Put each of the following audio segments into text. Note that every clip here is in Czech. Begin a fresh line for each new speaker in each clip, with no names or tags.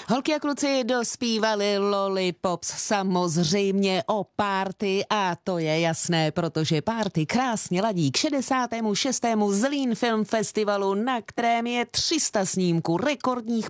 Holky a kluci dospívali Lollipops, samozřejmě o párty a to je jasné, protože párty krásně ladí k 66. Zlín Film Festivalu, na kterém je 300 snímků, rekordních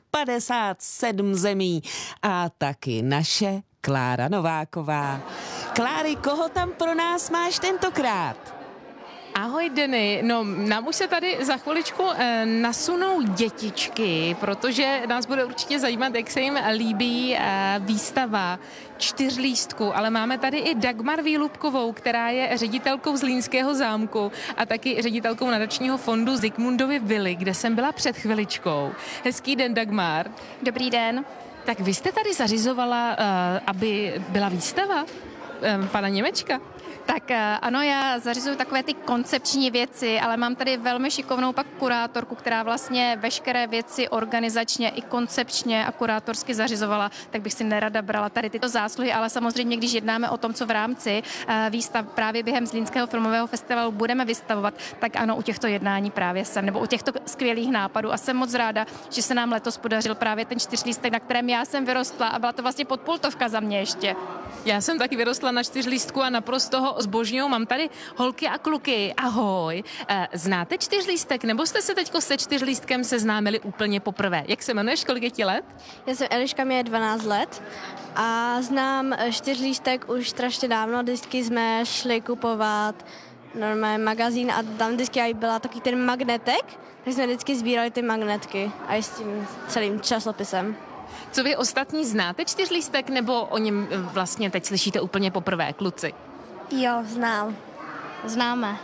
57 zemí a taky naše Klára Nováková. Kláry, koho tam pro nás máš tentokrát?
Ahoj Denny, no nám už se tady za chviličku nasunou dětičky, protože nás bude určitě zajímat, jak se jim líbí výstava čtyřlístků, ale máme tady i Dagmar Výlubkovou, která je ředitelkou Zlínského zámku a taky ředitelkou nadačního fondu Zikmundovy vily, kde jsem byla před chviličkou. Hezký den, Dagmar.
Dobrý den.
Tak vy jste tady zařizovala, aby byla výstava pana Němečka?
Tak ano, já zařizuju takové ty koncepční věci, ale mám tady velmi šikovnou pak kurátorku, která vlastně veškeré věci organizačně i koncepčně a kurátorsky zařizovala, tak bych si nerada brala tady tyto zásluhy, ale samozřejmě, když jednáme o tom, co v rámci výstav právě během Zlínského filmového festivalu budeme vystavovat, tak ano, u těchto jednání právě jsem, nebo u těchto skvělých nápadů a jsem moc ráda, že se nám letos podařil právě ten čtyřlístek, na kterém já jsem vyrostla a byla to vlastně podpultovka za mě ještě.
Já jsem taky vyrostla na čtyřlístku a naprosto ho zbožňuju. Mám tady holky a kluky. Ahoj. Znáte čtyřlístek, nebo jste se teďko se čtyřlístkem seznámili úplně poprvé? Jak se jmenuješ, kolik je ti let?
Já jsem Eliška, mě je 12 let a znám čtyřlístek už strašně dávno. Vždycky jsme šli kupovat normální magazín a tam vždycky byla taky ten magnetek, takže jsme vždycky sbírali ty magnetky a i s tím celým časopisem.
Co vy ostatní znáte čtyřlístek, nebo o něm vlastně teď slyšíte úplně poprvé, kluci?
Jo, znám.
Známe.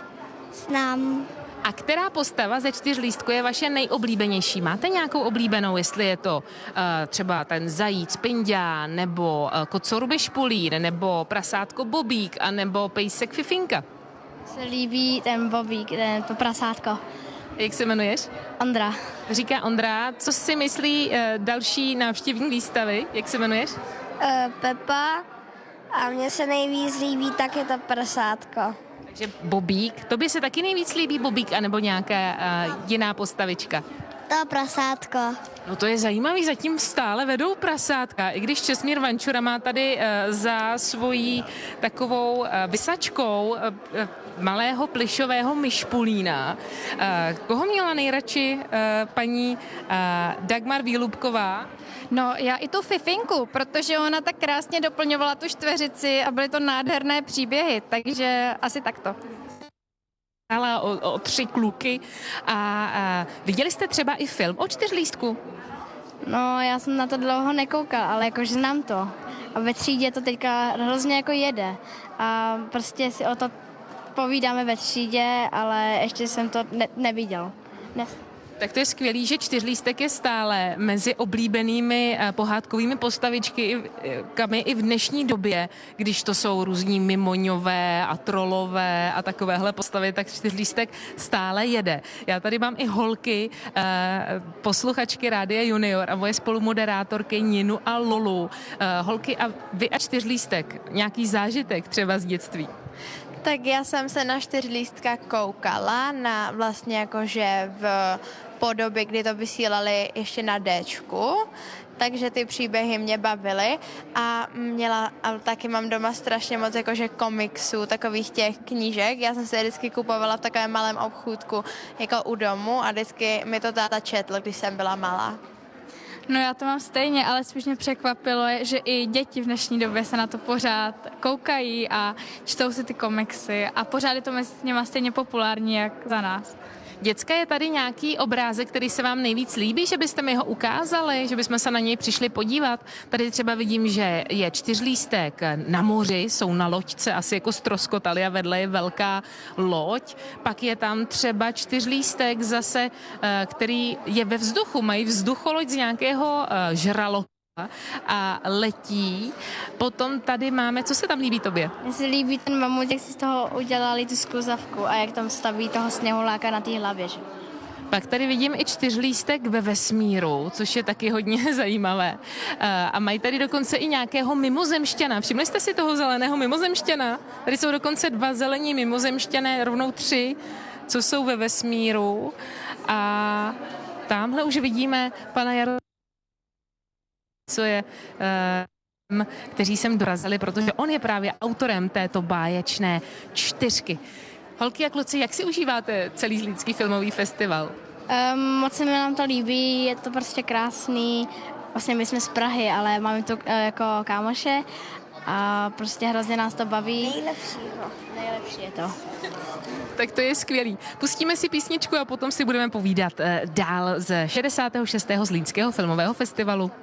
Znám.
A která postava ze čtyřlístku je vaše nejoblíbenější? Máte nějakou oblíbenou, jestli je to třeba ten zajíc Pinďa, nebo kocour Špulír, nebo prasátko Bobík, anebo pejsek Fifinka?
Se líbí ten Bobík, to prasátko.
Jak se jmenuješ?
Ondra.
Říká Ondra. Co si myslí další návštěvní výstavy? Jak se jmenuješ?
Pepa a mně se nejvíc líbí taky to prasátko.
Takže Bobík. Tobě se taky nejvíc líbí Bobík, anebo nějaká jiná postavička?
To prasátko.
No to je zajímavý, zatím stále vedou prasátka, i když Česmír Vančura má tady za svojí takovou vysačkou malého plyšového myšpulína. Koho měla nejradši paní Dagmar Výlubková?
No já i tu Fifinku, protože ona tak krásně doplňovala tu čtveřici a byly to nádherné příběhy, takže asi takto.
O 3 kluky a viděli jste třeba i film o čtyřlístku?
No, já jsem na to dlouho nekoukal, ale jakože znám to. A ve třídě to teďka hrozně jako jede. A prostě si o to povídáme ve třídě, ale ještě jsem to neviděl.
Tak to je skvělý, že čtyřlístek je stále mezi oblíbenými pohádkovými postavičkami i v dnešní době, když to jsou různí mimoňové a trolové a takovéhle postavy, tak čtyřlístek stále jede. Já tady mám i holky, posluchačky Rádia Junior a moje spolumoderátorky Ninu a Lolu. Holky, a vy a čtyřlístek, nějaký zážitek třeba z dětství?
Tak já jsem se na čtyřlístka koukala na vlastně jakože v podobě, kdy to vysílali ještě na Dčku, takže ty příběhy mě bavily a taky mám doma strašně moc jakože komiksů, takových těch knížek. Já jsem se vždycky kupovala v takovém malém obchůdku jako u domu a vždycky mi to táta četl, když jsem byla malá.
No já to mám stejně, ale spíš mě překvapilo, že i děti v dnešní době se na to pořád koukají a čtou si ty komiksy a pořád je to mezi něma stejně populární, jak za nás.
Děcka, je tady nějaký obrázek, který se vám nejvíc líbí, že byste mi ho ukázali, že bychom se na něj přišli podívat? Tady třeba vidím, že je čtyřlístek na moři, jsou na loďce, asi jako ztroskotali a vedle je velká loď. Pak je tam třeba čtyřlístek zase, který je ve vzduchu, mají vzducholoď z nějakého žraloka a letí. Potom tady máme, co se tam líbí tobě?
Mně se líbí ten mamut, jak si z toho udělali tu skluzavku a jak tam staví toho sněhuláka na té hlavě. Že?
Pak tady vidím i čtyřlístek ve vesmíru, což je taky hodně zajímavé. A mají tady dokonce i nějakého mimozemšťana. Všimli jste si toho zeleného mimozemšťana? Tady jsou dokonce 2 zelení mimozemšťané, rovnou 3, co jsou ve vesmíru. A tamhle už vidíme pana co je kteří sem dorazili, protože on je právě autorem této báječné 4. Holky a kluci, jak si užíváte celý Zlínský filmový festival?
Moc se mi nám to líbí, je to prostě krásný. Vlastně my jsme z Prahy, ale máme to jako kámoše a prostě hrozně nás to baví. Nejlepší je to.
Tak to je skvělý. Pustíme si písničku a potom si budeme povídat dál ze 66. Zlínského filmového festivalu.